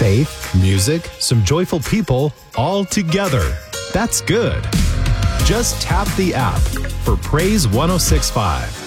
Faith, music, some joyful people, all together. That's good. Just tap the app for Praise 1065.